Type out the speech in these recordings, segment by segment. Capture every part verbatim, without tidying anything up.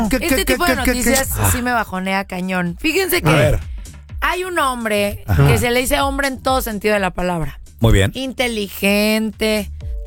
¿Qué, este qué, tipo qué, de qué, noticias qué, qué? sí me bajonea cañón. Fíjense que A ver. hay un hombre Ajá. que se le dice hombre en todo sentido de la palabra. Muy bien. Inteligente,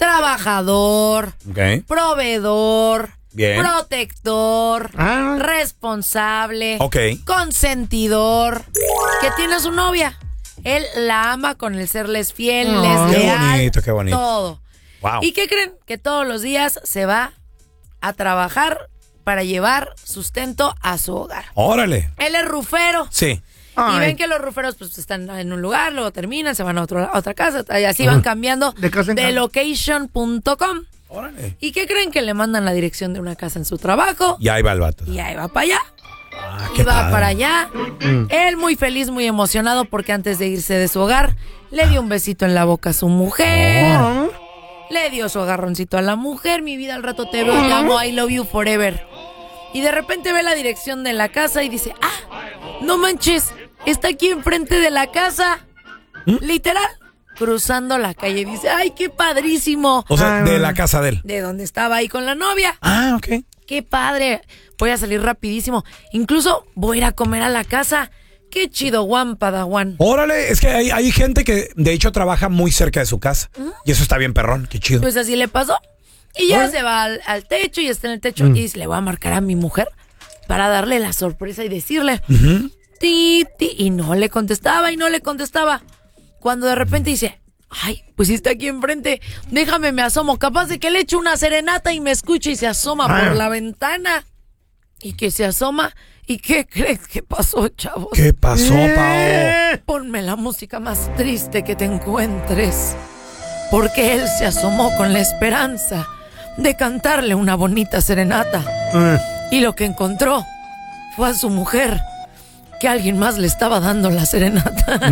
trabajador, Ok. proveedor, Bien. protector, Ah. responsable, Ok. consentidor, que tiene a su novia. Él la ama con el serles fiel, Oh, les qué leal, bonito, qué bonito. todo. Wow. ¿Y qué creen? Que todos los días se va a trabajar para llevar sustento a su hogar. Órale. Él es rufero. Sí. Y Ay. ven que los ruferos pues están en un lugar, luego terminan, se van a, otro, a otra casa, y así van cambiando De casa en de casa. location punto com. Órale. ¿Y qué creen? Que le mandan la dirección de una casa en su trabajo Y ahí va el vato. y ahí va para allá. Ah, Y qué va padre. para allá. Él muy feliz, muy emocionado porque antes de irse de su hogar le dio un besito en la boca a su mujer. Ah. Le dio su agarroncito a la mujer. Mi vida, al rato te veo, te amo, I love you forever. Y de repente ve la dirección de la casa y dice, ah, no manches, está aquí enfrente de la casa. Literal, cruzando la calle. Dice, ay, qué padrísimo. O sea, Ay, de bueno. la casa de él. De donde estaba ahí con la novia. Ah, ok. Qué padre. Voy a salir rapidísimo. Incluso voy a ir a comer a la casa. Qué chido, Juan Padawan. Órale, es que hay, hay gente que de hecho trabaja muy cerca de su casa. Y eso está bien perrón, qué chido. Pues así le pasó. Y ya se va al, al techo y está en el techo y dice, le voy a marcar a mi mujer para darle la sorpresa y decirle, Ujú. ti, ti, y no le contestaba y no le contestaba. Cuando de repente dice, ay, pues si está aquí enfrente, déjame me asomo, capaz de que le eche una serenata y me escuche y se asoma Ah. por la ventana. Y que se asoma, ¿y qué crees que pasó, chavos? ¿Qué pasó, Pao? Eh. Ponme la música más triste que te encuentres, porque él se asomó con la esperanza de cantarle una bonita serenata. Eh. Y lo que encontró fue a su mujer, que alguien más le estaba dando la serenata.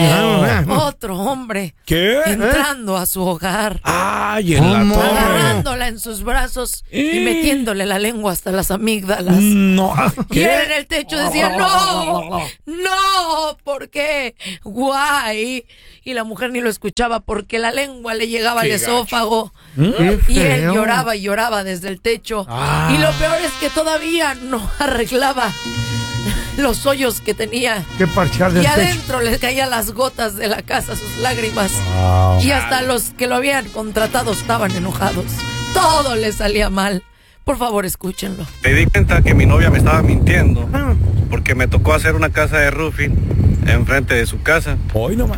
No. Otro hombre ¿Qué? entrando a su hogar, Ay, en la ¿Cómo? torre. agarrándola en sus brazos y Eh. metiéndole la lengua hasta las amígdalas. No. Y él en ¿Qué? el techo decía, no, no, ¿por qué? Guay. Y la mujer ni lo escuchaba porque la lengua le llegaba al Qué gacho. esófago. Qué Y él feo. lloraba y lloraba desde el techo. Ah. Y lo peor es que todavía no arreglaba los hoyos que tenía. Qué parchar del Y techo. adentro le caían las gotas de la casa, sus lágrimas. Wow. Y hasta los que lo habían contratado estaban enojados. Todo le salía mal. Por favor, escúchenlo. Me di cuenta que mi novia me estaba mintiendo porque me tocó hacer una casa de roofing enfrente de su casa. Hoy nomás.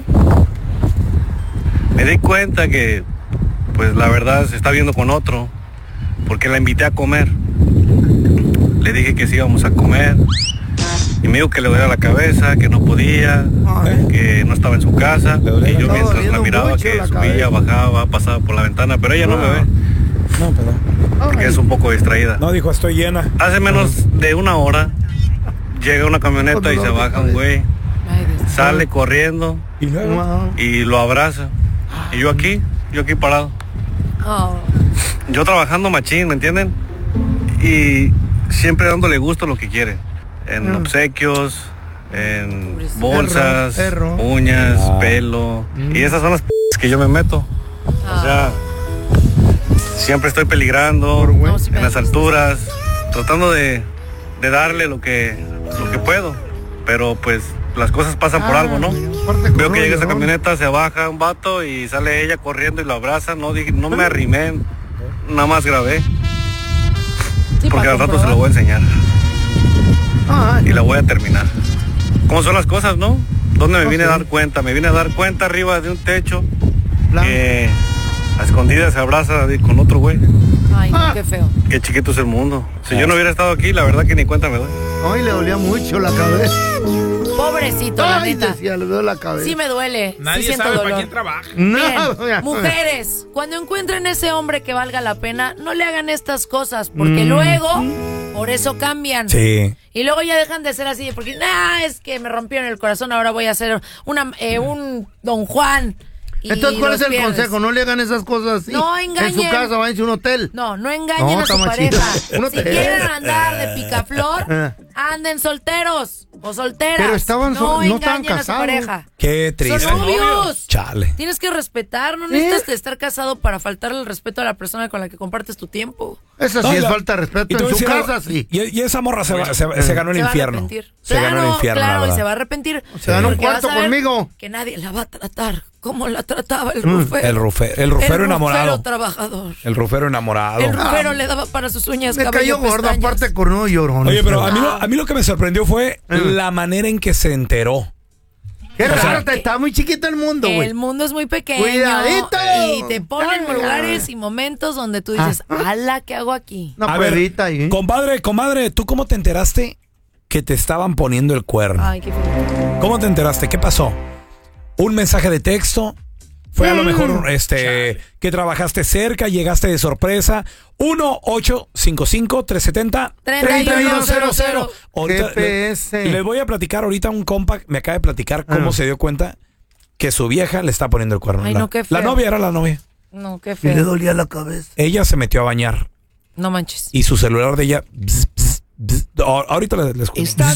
Me di cuenta que, pues la verdad, se está viendo con otro porque la invité a comer. Le dije que sí íbamos a comer y me dijo que le dolía la cabeza, que no podía, Ay. que no estaba en su casa. Le dolía Y la yo cabeza. mientras la Doliendo miraba mucho que la subía, cabeza. bajaba, pasaba por la ventana, pero ella no me ve No, perdón. porque es un poco distraída. No, dijo, estoy llena. Hace menos de una hora llega una camioneta y se baja un güey, Ay, Dios. sale corriendo Y luego. Wow. y lo abraza. Y yo aquí, yo aquí parado. Oh. Yo trabajando machín, ¿me entienden? Y siempre dándole gusto a lo que quiere. En Mm. obsequios, en Pobrecito. bolsas, Perro, perro. uñas, Ah. pelo. Mm. Y esas son las p que yo me meto. O sea, siempre estoy peligrando Por güey. No, sí me en las gusta. alturas, tratando de, de darle lo que, lo que puedo. Pero pues las cosas pasan por Ah, algo, ¿no? Aparte con Veo que llega esa rollo, ¿no? camioneta, se baja un vato y sale ella corriendo y lo abraza. No, dije, no me arrimé, nada más grabé. Sí, Porque para al rato comprobar. se lo voy a enseñar Ay. y la voy a terminar. ¿Cómo son las cosas, no? ¿Dónde me Oh, vine a sí. dar cuenta? Me vine a dar cuenta arriba de un techo Blanco. que a escondidas se abraza de- con otro güey. Ay, no, Ah. qué feo. Qué chiquito es el mundo. Si yo no hubiera estado aquí, la verdad que ni cuenta me doy. Ay, le dolía mucho la cabeza. Pobrecito, la Ay, neta. decía, le duele la cabeza. Sí me duele. Nadie sí siento sabe dolor. para quién trabaja. No, Miren, ya. mujeres, cuando encuentren ese hombre que valga la pena, no le hagan estas cosas, porque Mm. luego, por eso cambian. Sí. Y luego ya dejan de ser así, porque, nah, es que me rompieron el corazón, ahora voy a hacer una, eh, un Don Juan. Y Entonces, ¿cuál los es el pierdes. consejo? No le hagan esas cosas así. No En engañen. su casa, váyanse a un hotel. No, no engañen No, a su está más pareja. chido. Un Si hotel. quieren andar de picaflor, Anden solteros o solteras. Pero estaban no, so- no estaban engañen a su casados. pareja. Qué triste. Son novios. Chale. Tienes que respetar, no necesitas de estar casado para faltarle el respeto a la persona con la que compartes tu tiempo. Esa sí No, es la- falta de respeto. y te En voy a su decir casa algo, sí. Y, y esa morra se, va- se, se ganó el Se va a infierno. arrepentir. Se claro, ganó el infierno, la claro, y verdad. se va a arrepentir. Se ganó un Porque vas cuarto a ver conmigo. Que nadie la va a tratar como la trataba el rufero. El, rufe- el rufero el enamorado. rufero trabajador. El rufero enamorado. El rufero le daba para sus uñas Me cabello, cayó gordo, pestañas. aparte cornudo y llorón. Oye, pero a mí, Ah. lo, a mí lo que me sorprendió fue la manera en que se enteró. Qué o sea, raro, te está muy chiquito el mundo, güey. El mundo es muy pequeño. Cuidadito. Y te ponen Ay, lugares y momentos donde tú dices, Ah. ala, ¿qué hago aquí? Una A ver, perrita ahí. compadre, comadre, ¿tú cómo te enteraste que te estaban poniendo el cuerno? Ay, qué feo. ¿Cómo te enteraste? ¿Qué pasó? ¿Un mensaje de texto? ¿Fue a lo mejor este que trabajaste cerca, llegaste de sorpresa? uno ocho cinco cinco, tres siete cero, treinta y uno cero cero. Ahorita G P S. le- Les voy a platicar ahorita un compa, me acaba de platicar cómo Ah. se dio cuenta que su vieja le está poniendo el cuerno. Ay, la, no, qué feo. la novia era la novia. No, qué Y le feo. dolía la cabeza. Ella se metió a bañar No manches. y su celular de ella... bzz, bzz, bzz. Oh, ahorita les, les cuento.